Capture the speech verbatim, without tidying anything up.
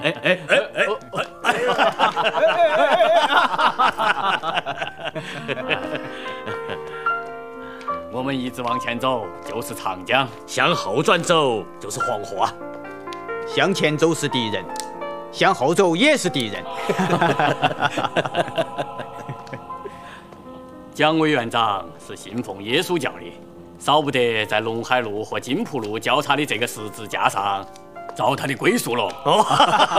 哎哎哎哎哎！ 我们一直往前走就是长江， 向后转走就是黄河。 向前走是敌人，向后走也是敌人。 蒋委员长是信奉耶稣教的，少不得在陇海路和金浦路交叉的这个十字架上照他的归宿了。